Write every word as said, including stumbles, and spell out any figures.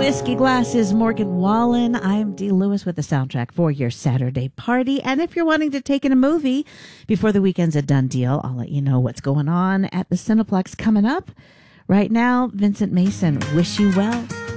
Whiskey Glasses, Morgan Wallen. I'm Dee Lewis with the soundtrack for your Saturday party. And if you're wanting to take in a movie before the weekend's a done deal, I'll let you know what's going on at the Cineplex coming up. Right now, Vincent Mason, Wish You Well.